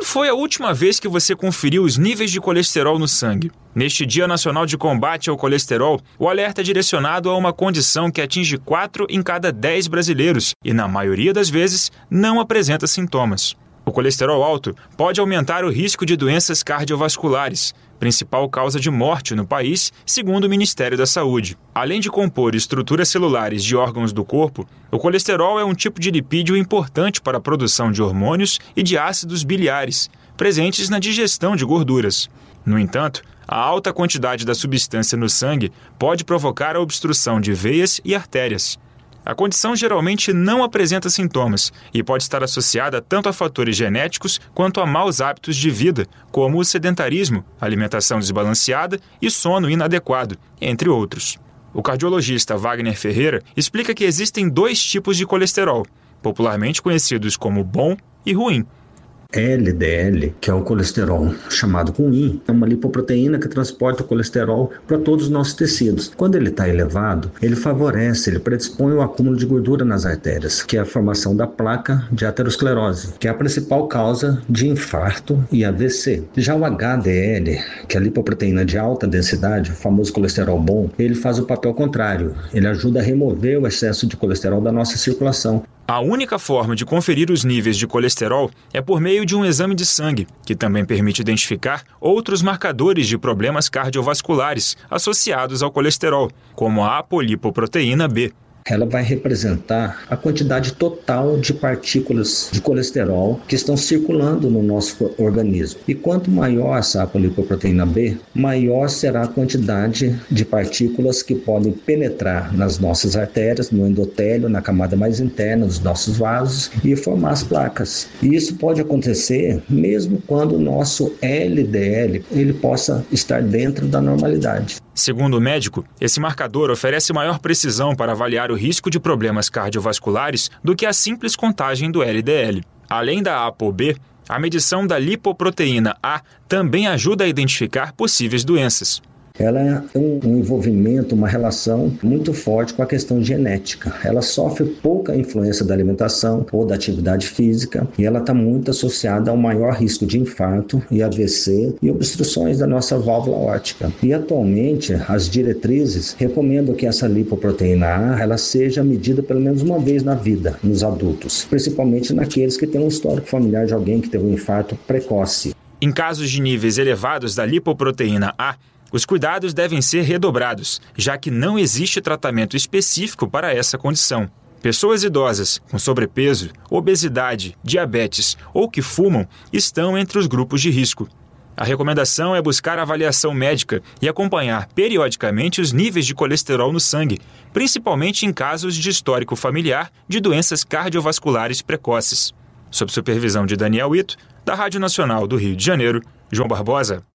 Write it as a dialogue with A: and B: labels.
A: Quando foi a última vez que você conferiu os níveis de colesterol no sangue? Neste Dia Nacional de Combate ao Colesterol, o alerta é direcionado a uma condição que atinge 4 em cada 10 brasileiros e, na maioria das vezes, não apresenta sintomas. O colesterol alto pode aumentar o risco de doenças cardiovasculares, principal causa de morte no país, segundo o Ministério da Saúde. Além de compor estruturas celulares de órgãos do corpo, o colesterol é um tipo de lipídio importante para a produção de hormônios e de ácidos biliares, presentes na digestão de gorduras. No entanto, a alta quantidade da substância no sangue pode provocar a obstrução de veias e artérias. A condição geralmente não apresenta sintomas e pode estar associada tanto a fatores genéticos quanto a maus hábitos de vida, como o sedentarismo, alimentação desbalanceada e sono inadequado, entre outros. O cardiologista Wagner Ferreira explica que existem 2 tipos de colesterol, popularmente conhecidos como bom e ruim.
B: LDL, que é o colesterol chamado ruim, é uma lipoproteína que transporta o colesterol para todos os nossos tecidos. Quando ele está elevado, ele predispõe o acúmulo de gordura nas artérias, que é a formação da placa de aterosclerose, que é a principal causa de infarto e AVC. Já o HDL, que é a lipoproteína de alta densidade, o famoso colesterol bom, ele faz o papel contrário. Ele ajuda a remover o excesso de colesterol da nossa circulação.
A: A única forma de conferir os níveis de colesterol é por meio de um exame de sangue, que também permite identificar outros marcadores de problemas cardiovasculares associados ao colesterol, como a apolipoproteína B.
B: Ela vai representar a quantidade total de partículas de colesterol que estão circulando no nosso organismo. E quanto maior essa apolipoproteína B, maior será a quantidade de partículas que podem penetrar nas nossas artérias, no endotélio, na camada mais interna dos nossos vasos e formar as placas. E isso pode acontecer mesmo quando o nosso LDL ele possa estar dentro da normalidade.
A: Segundo o médico, esse marcador oferece maior precisão para avaliar o risco de problemas cardiovasculares do que a simples contagem do LDL. Além da ApoB, a medição da lipoproteína A também ajuda a identificar possíveis doenças.
B: Ela tem um envolvimento, uma relação muito forte com a questão genética. Ela sofre pouca influência da alimentação ou da atividade física e ela está muito associada ao maior risco de infarto e AVC e obstruções da nossa válvula aórtica. E atualmente as diretrizes recomendam que essa lipoproteína A ela seja medida pelo menos uma vez na vida nos adultos, principalmente naqueles que têm um histórico familiar de alguém que teve um infarto precoce.
A: Em casos de níveis elevados da lipoproteína A, os cuidados devem ser redobrados, já que não existe tratamento específico para essa condição. Pessoas idosas, com sobrepeso, obesidade, diabetes ou que fumam estão entre os grupos de risco. A recomendação é buscar avaliação médica e acompanhar periodicamente os níveis de colesterol no sangue, principalmente em casos de histórico familiar de doenças cardiovasculares precoces. Sob supervisão de Daniel Ito, da Rádio Nacional do Rio de Janeiro, João Barbosa.